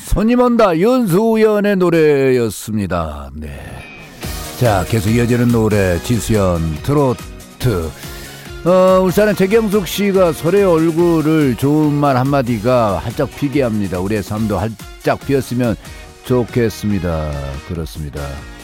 손님 온다 윤수연의 노래였습니다. 네. 자, 계속 이어지는 노래 지수연 트로트. 울산의 최경숙 씨가 설의 얼굴을 좋은 말 한마디가 활짝 피게 합니다. 우리의 삶도 활짝 피었으면 좋겠습니다. 그렇습니다.